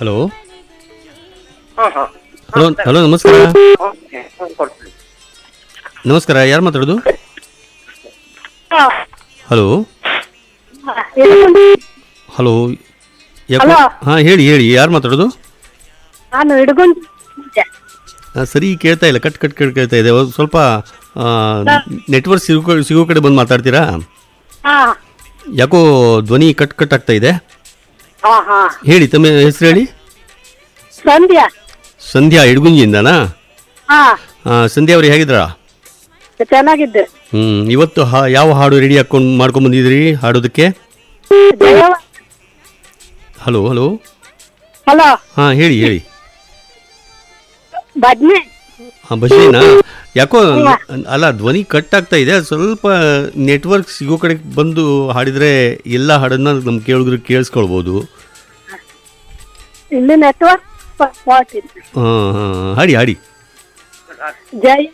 Hello ಹಾಂ ಹಾಂ hello hello ನಮಸ್ಕಾರ. ಓಕೆ ಕೊಡ್ತೀನಿ. ನಮಸ್ಕಾರ, ಯಾರು ಮಾತಾಡೋದು? ಹಲೋ ಹಲೋ ಯಾಕೋ ಹಲೋ. ಹಾಂ ಹೇಳಿ ಹೇಳಿ, ಯಾರು ಮಾತಾಡೋದು? ನಾನು ಹಿಡ್ಕೊಂಡು ಸರಿ ಕೇಳ್ತಾ ಇಲ್ಲ, ಕಟ್ ಕಟ್ ಕಟ್ ಕೇಳ್ತಾ ಇದೆ. ಸ್ವಲ್ಪ ನೆಟ್ವರ್ಕ್ ಸಿಗೋ ಕಡೆ ಬಂದು ಮಾತಾಡ್ತೀರಾ? ಹಾ ಯಾಕೋ ಧ್ವನಿ ಕಟ್ ಕಟ್ ಆಗ್ತಾ ಇದೆ. ಹಾ ಹಾ ಹೇಳಿ, ತಮ್ಮ ಹೆಸರು ಹೇಳಿ. ಸಂಧ್ಯಾ. ಸಂಧ್ಯಾ ಇಡ್ಗುಂಜಿಯಿಂದನಾ? ಹಾ ಸಂಧ್ಯಾ ಅವ್ರು ಹೇಗಿದ್ರಾ? ಚೆನ್ನಾಗಿದ್ದೆ. ಇವತ್ತು ಯಾವ ಹಾಡು ರೆಡಿ ಮಾಡ್ಕೊಂಡು ಬಂದಿದ್ರಿ ಹಾಡೋದಕ್ಕೆ? ಜಯವ. Hello hello hello. ಹಾಂ ಹೇಳಿ ಹೇಳಿ. ಬದ್ನೆ. ಹಾಂ ಭಜನೆನಾ? ಯಾಕೋ ಅಲ್ಲ, ಧ್ವನಿ ಕಟ್ ಆಗ್ತಾ ಇದೆ. ಸ್ವಲ್ಪ ನೆಟ್ವರ್ಕ್ ಸಿಗೋ ಕಡೆ ಬಂದು ಹಾಡಿದರೆ ಎಲ್ಲ ಹಾಡನ್ನ ನಮ್ಮ ಕೇಳಿದ್ರೆ ಕೇಳಿಸ್ಕೊಳ್ಬೋದು. ಇಲ್ಲಿ ನೆಟ್ವರ್ಕ್ ಹಾಂ ಹಾಂ ಹಾಡಿ ಹಾಡಿ. ಜಯ